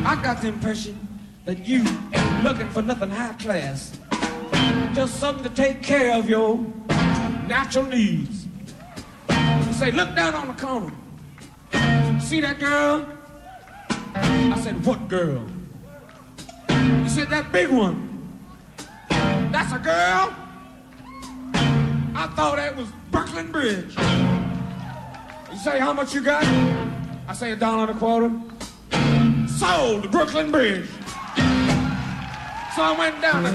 I got the impression that you ain't looking for nothing high class. Just something to take care of your natural needs. You say, look down on the corner. See that girl? I said, what girl? You said, that big one. That's a girl? I thought that was Brooklyn Bridge. You say, how much you got? I say, $1.25. Sold the Brooklyn Bridge. So I went down and